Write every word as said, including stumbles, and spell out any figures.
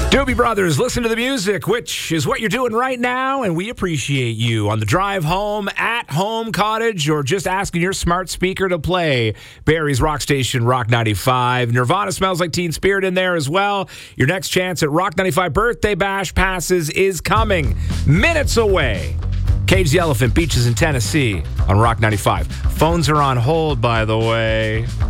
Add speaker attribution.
Speaker 1: Doobie Brothers, listen to the music, which is what you're doing right now, and we appreciate you. On the drive home, at home, cottage, or just asking your smart speaker to play Barrie's Rock Station, Rock ninety-five. Nirvana Smells Like Teen Spirit in there as well. Your next chance at Rock ninety-five Birthday Bash passes is coming. Minutes away. Cage the Elephant, Beaches in Tennessee on Rock ninety-five. Phones are on hold, by the way.